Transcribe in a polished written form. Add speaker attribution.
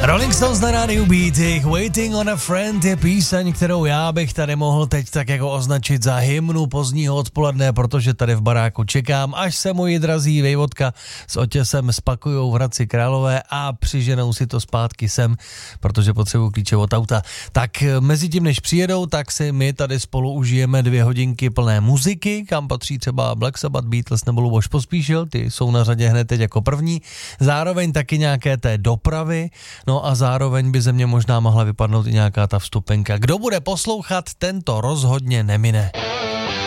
Speaker 1: Rolling Stones na rádiu Beat, jejich Waiting on a Friend je píseň, kterou já bych tady mohl teď tak jako označit za hymnu pozdního odpoledne, protože tady v baráku čekám, až se moji drazí vejvodka s otěsem spakujou v Hradci Králové a přiženou si to zpátky sem, protože potřebuju klíče od auta. Tak mezi tím, než přijedou, tak si my tady spolu užijeme 2 hodinky plné muziky, kam patří třeba Black Sabbath, Beatles nebo Luboš Pospíšil, ty jsou na řadě hned teď jako první, zároveň taky nějaké té dopravy, no a zároveň by ze mě možná mohla vypadnout i nějaká ta vstupenka. Kdo bude poslouchat, tento rozhodně nemine.